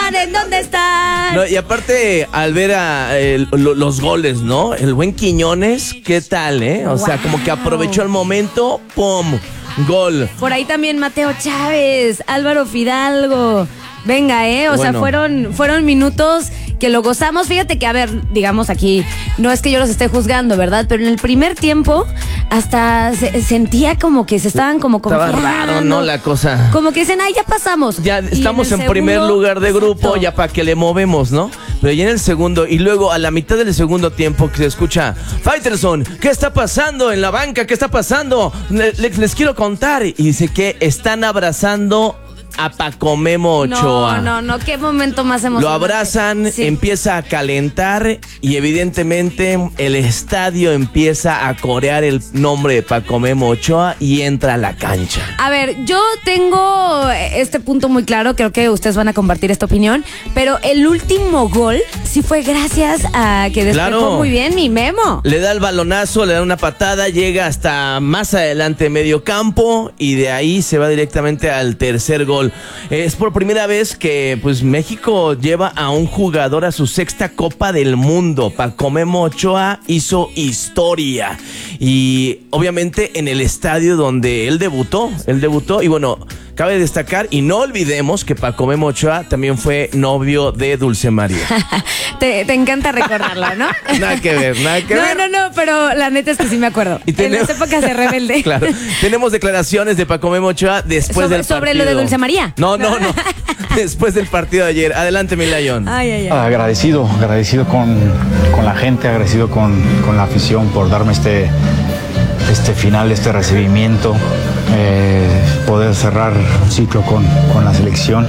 están? ¿En dónde están? No, y aparte, al ver los goles, ¿no? El buen Quiñones, ¿qué tal, O sea, como que aprovechó el momento, ¡pum! Gol. Por ahí también Mateo Chávez, Álvaro Fidalgo. Venga, o sea, fueron minutos que lo gozamos. Fíjate que, a ver, digamos aquí, no es que yo los esté juzgando, ¿verdad? Pero en el primer tiempo hasta sentía como que se estaban como confiando. Estaba raro, ¿no? La cosa. Como que dicen, ya pasamos. Ya estamos en primer lugar de grupo, exacto. Ya para que le movemos, ¿no? Pero ya en el segundo, y luego a la mitad del segundo tiempo que se escucha, Faitelson, ¿qué está pasando en la banca? ¿Qué está pasando? Les quiero contar. Y dice que están abrazando a Paco Memo Ochoa. No, qué momento más emocionante. Lo abrazan, sí. Empieza a calentar y evidentemente el estadio empieza a corear el nombre de Paco Memo Ochoa y entra a la cancha. A ver, yo tengo este punto muy claro, creo que ustedes van a compartir esta opinión, pero el último gol sí fue gracias a que despejó muy bien mi Memo. Le da el balonazo, le da una patada, llega hasta más adelante medio campo y de ahí se va directamente al tercer gol. Es por primera vez que pues México lleva a un jugador a su sexta Copa del Mundo. Paco Memo Ochoa hizo historia y obviamente en el estadio donde él debutó y bueno, cabe destacar y no olvidemos que Paco Memo Ochoa también fue novio de Dulce María. Te encanta recordarlo, ¿no? Nada que ver. No, pero la neta es que sí me acuerdo. En las épocas de rebelde. Claro. Tenemos declaraciones de Paco Memo Ochoa después del partido. ¿Sobre lo de Dulce María? No. Después del partido de ayer. Adelante, mi Layón. Agradecido con la gente, agradecido con la afición por darme este final, este recibimiento, poder cerrar un ciclo con la selección.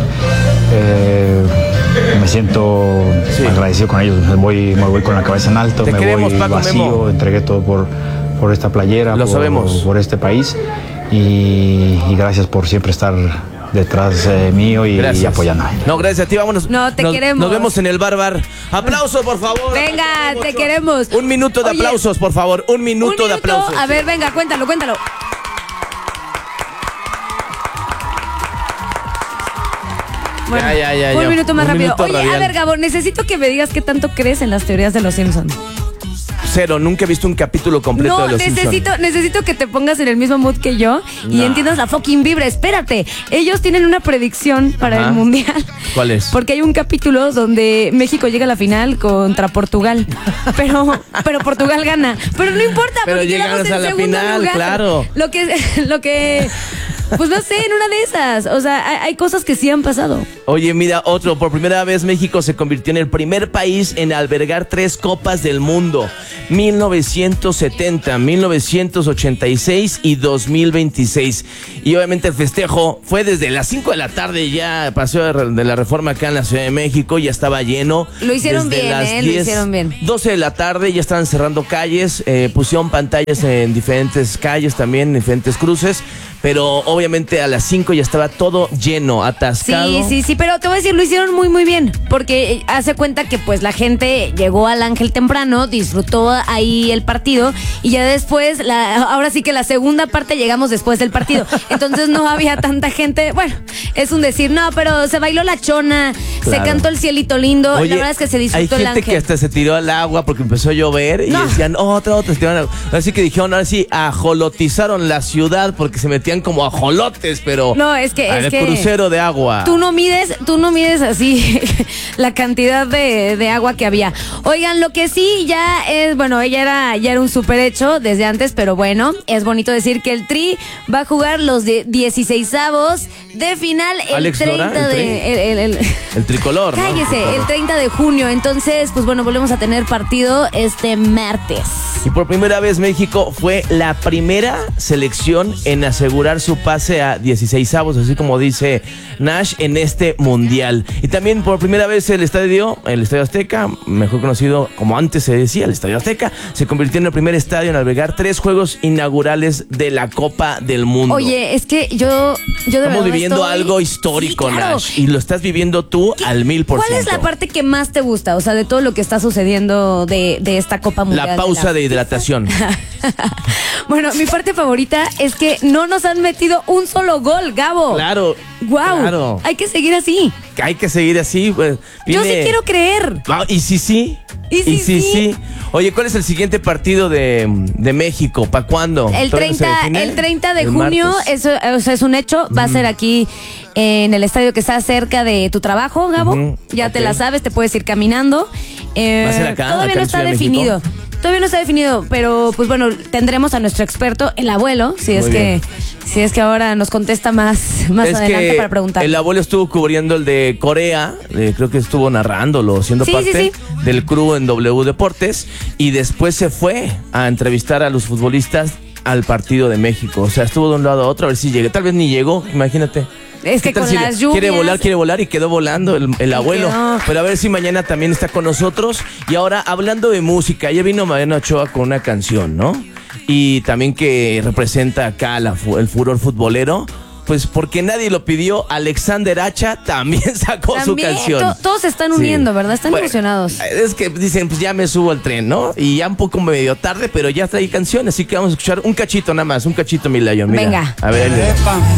Me siento agradecido con ellos. Me voy con la cabeza en alto, me voy vacío, entregué todo por esta playera, por este país y gracias por siempre estar detrás mío y apoyándome. No, gracias a ti, vámonos. No, te queremos. Nos vemos en el bar. Aplausos, por favor. Venga, te queremos. Un minuto de aplausos, por favor. Un minuto de aplausos. A ver, venga, cuéntalo. Bueno, ya. Un minuto más rápido. Oye, radial. A ver, Gabo, necesito que me digas qué tanto crees en las teorías de los Simpsons. Cero, nunca he visto un capítulo completo de los Simpsons. Necesito que te pongas en el mismo mood que yo y entiendas la fucking vibra. Espérate, ellos tienen una predicción para el Mundial. ¿Cuál es? Porque hay un capítulo donde México llega a la final contra Portugal, pero Portugal gana. Pero no importa, pero porque llegamos a la final, lugar. claro. Lo que pues no sé, en una de esas. O sea, hay cosas que sí han pasado. Oye, mira, por primera vez México se convirtió en el primer país en albergar 3 Copas del Mundo. 1970, 1986 y 2026. Y obviamente el festejo fue desde las 5 de la tarde, ya Paseo de la Reforma acá en la Ciudad de México, ya estaba lleno. Lo hicieron bien, lo hicieron bien. 12 de la tarde ya estaban cerrando calles, pusieron pantallas en diferentes calles también, en diferentes cruces. Pero obviamente a las 5 ya estaba todo lleno, atascado. Sí, pero te voy a decir, lo hicieron muy, muy bien. Porque hace cuenta que pues la gente llegó al Ángel temprano, disfrutó ahí el partido y ya después, ahora sí que la segunda parte llegamos después del partido. Entonces no había tanta gente. Bueno, es un decir, no, pero se bailó la chona, claro. Se cantó el cielito lindo. Oye, la verdad es que se disfrutó el Ángel. Hay gente que hasta se tiró al agua porque empezó a llover y decían, otra, se tiraron al agua. Así que dijeron, ahora sí, ajolotizaron la ciudad porque se metían como ajolotes, pero no, es que crucero de agua. Tú no mides así la cantidad de agua que había. Oigan, lo que sí ya es, bueno, ya era un súper hecho desde antes, pero bueno, es bonito decir que el Tri va a jugar los 16avos de final el 30 el tricolor, ¿no? Cállese, el 30 de junio. Entonces, pues bueno, volvemos a tener partido este martes. Y por primera vez México fue la primera selección en asegurar su pase a 16avos, así como dice Nash, en este mundial. Y también por primera vez el Estadio Azteca, mejor conocido como antes se decía, el Estadio Azteca, se convirtió en el primer estadio en albergar 3 juegos inaugurales de la Copa del Mundo. Oye, es que yo de verdad estamos viviendo algo histórico, sí, claro. Nash, y lo estás viviendo tú al 1000%. ¿Cuál es la parte que más te gusta? O sea, de todo lo que está sucediendo de esta Copa Mundial. La pausa de deshidratación. Bueno, mi parte favorita es que no nos han metido un solo gol, Gabo. Claro. Wow. Claro. Hay que seguir así. Hay que seguir así. Pues, yo sí quiero creer. ¿Y sí? ¿Y sí? Oye, ¿cuál es el siguiente partido de México? ¿Para cuándo? El 30 de junio, eso es un hecho. Va a ser aquí en el estadio que está cerca de tu trabajo, Gabo. Ya te la sabes, te puedes ir caminando. Va a ser acá. Todavía no está definido. Todavía no está definido, pero pues bueno, tendremos a nuestro experto, el abuelo, si es que ahora nos contesta más adelante para preguntar. El abuelo estuvo cubriendo el de Corea, creo que estuvo narrándolo, siendo parte del crew en W Deportes, y después se fue a entrevistar a los futbolistas al partido de México. O sea, estuvo de un lado a otro a ver si llega. Tal vez ni llegó, imagínate. Es que con las lluvias... Quiere volar y quedó volando el abuelo. Pero a ver si mañana también está con nosotros. Y ahora, hablando de música, ya vino Mariana Ochoa con una canción, ¿no? Y también que representa acá el furor futbolero. Pues porque nadie lo pidió, Alexander Hacha también sacó su canción. Todos se están uniendo, ¿verdad? Están emocionados. Es que dicen, pues ya me subo al tren, ¿no? Y ya un poco medio tarde, pero ya trae canción, así que vamos a escuchar un cachito nada más, un cachito, mi Lion. Mira. Venga. A ver,